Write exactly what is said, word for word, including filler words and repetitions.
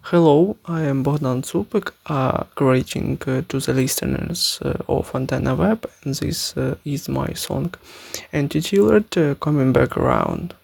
Hello, I am Bogdan Zupek, uh, greeting uh, to the listeners uh, of Antenna Web, and this uh, is my song Antitilled uh, coming back around.